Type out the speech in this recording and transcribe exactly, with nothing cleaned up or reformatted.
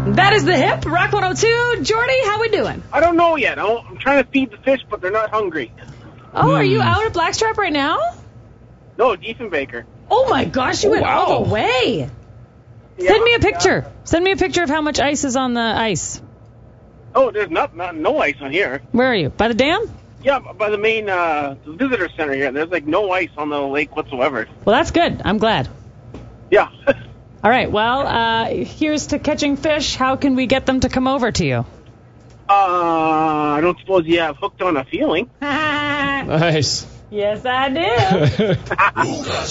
That is the Hip, Rock one oh two. Jordy, how we doing? I don't know yet. I'm trying to feed the fish, but they're not hungry. Oh, are you out at Blackstrap right now? No, Diefenbaker. Oh, my gosh, you Oh, went wow. all the way. Yeah, Send me a picture. yeah. Send me a picture of how much ice is on the ice. Oh, there's not, not no ice on here. Where are you? By the dam? Yeah, by the main uh, visitor center here. There's like no ice on the lake whatsoever. Well, that's good. I'm glad. Yeah. All right, well, uh, here's to catching fish. How can we get them to come over to you? uh, I don't suppose you have Hooked on a Feeling. Nice. Yes, I do.